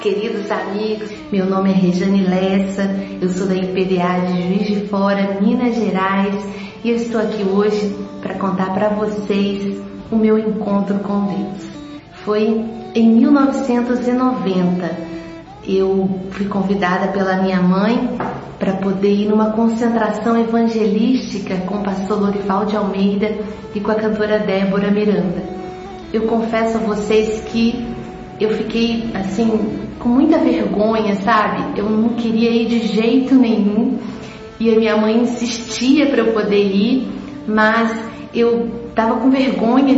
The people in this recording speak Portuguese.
Queridos amigos, meu nome é Rejane Lessa, eu sou da IPDA de Juiz de Fora, Minas Gerais, e eu estou aqui hoje para contar para vocês o meu encontro com Deus. Foi em 1990, eu fui convidada pela minha mãe para poder ir numa concentração evangelística com o pastor Lorival de Almeida e com a cantora Débora Miranda. Eu confesso a vocês que eu fiquei assim com muita vergonha, sabe? Eu não queria ir de jeito nenhum e a minha mãe insistia para eu poder ir, mas eu estava com vergonha